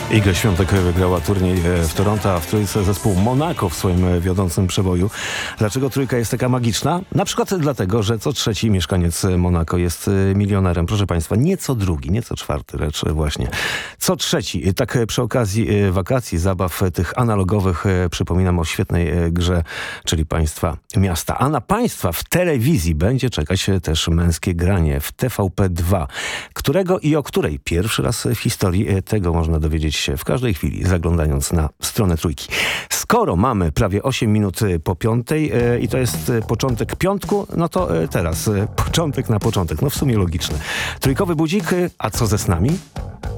Iga Świątek wygrała turniej w Toronto, a w trójce zespół Monaco w swoim wiodącym przeboju. Dlaczego trójka jest taka magiczna? Na przykład dlatego, że co trzeci mieszkaniec Monaco jest milionerem. Proszę Państwa, nie co drugi, nie co czwarty, lecz właśnie co trzeci. Tak przy okazji wakacji, zabaw tych analogowych przypominam o świetnej grze, czyli Państwa Miasta. A na Państwa w telewizji będzie czekać też męskie granie w TVP2. Którego i o której pierwszy raz w historii tego można dowiedzieć się w każdej chwili, zaglądając na stronę trójki. Skoro mamy prawie 8 minut po 5 i to jest początek piątku, no to teraz początek na początek. No w sumie logiczne. Trójkowy budzik, a co ze snami?